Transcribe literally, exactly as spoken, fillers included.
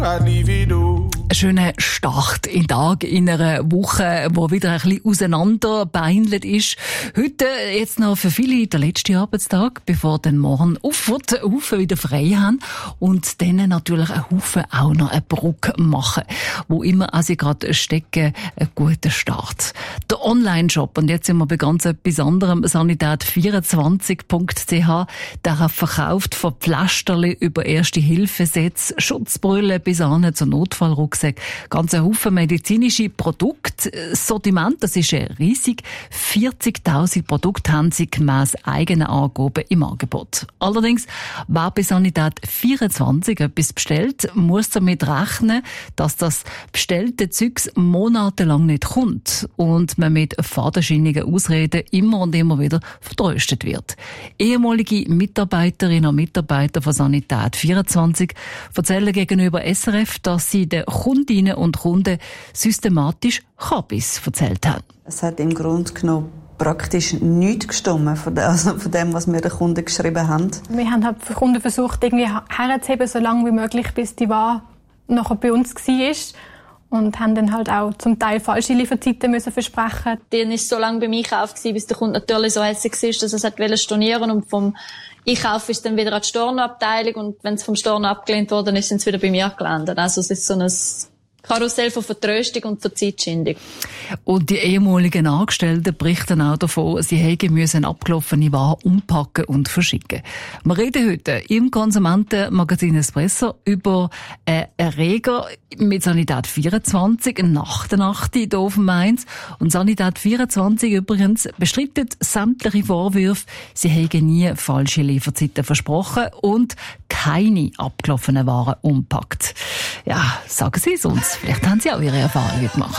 Ein schöner Start in den Tag in einer Woche, wo wieder ein bisschen auseinanderbeindelt ist. Heute jetzt noch für viele der letzte Arbeitstag, bevor dann morgen aufwärts ein Haufen wieder frei haben und dann natürlich ein Haufen auch noch eine Brücke machen, wo immer auch sie gerade stecken, ein guter Start. Der Online-Shop, und jetzt sind wir bei ganz etwas anderem, sanität vierundzwanzig punkt c h, der verkauft von Pflasterli über Erste-Hilfe-Sätze, Schutzbrille bis an zu Notfallrucksack, ganz ein Haufen medizinische Produkte. Das Sortiment, das ist riesig. vierzigtausend Produkte haben sie gemäss eigenen Angaben im Angebot. Allerdings, wer bei Sanität vierundzwanzig etwas bestellt, muss damit rechnen, dass das bestellte Zeugs monatelang nicht kommt und man mit fadenscheinigen Ausreden immer und immer wieder vertröstet wird. Ehemalige Mitarbeiterinnen und Mitarbeiter von Sanität vierundzwanzig erzählen gegenüber S R F, dass sie den Kundinnen und Kunden systematisch Kabis erzählt haben. Es hat im Grunde genommen praktisch nichts gestimmt von dem, also von dem, was wir den Kunden geschrieben haben. Wir haben halt für Kunden versucht, irgendwie herzuheben, so lange wie möglich, bis die Ware nachher bei uns war. Und haben dann halt auch zum Teil falsche Lieferzeiten müssen versprechen. Dann ist so lange beim Einkauf gewesen, bis der Kunde natürlich so hässlich war, dass er es hat stornieren wollte. Und vom Einkauf ist dann wieder an die Stornoabteilung. Und wenn es vom Storno abgelehnt wurde, dann ist es wieder bei mir gelandet. Also es ist so ein Karussell von Vertröstung und von Zeitschindung. Und die ehemaligen Angestellten berichten auch davon, sie hätten müssen abgelaufene Waren umpacken und verschicken. Wir reden heute im Konsumentenmagazin Espresso über einen Erreger mit Sanität vierundzwanzig nach der Nacht hier auf Mainz. Und Sanität vierundzwanzig übrigens bestreitet sämtliche Vorwürfe, sie hätten nie falsche Lieferzeiten versprochen und keine abgelaufenen Waren umpackt. Ja, sagen Sie es uns. Vielleicht haben Sie auch Ihre Erfahrungen gemacht.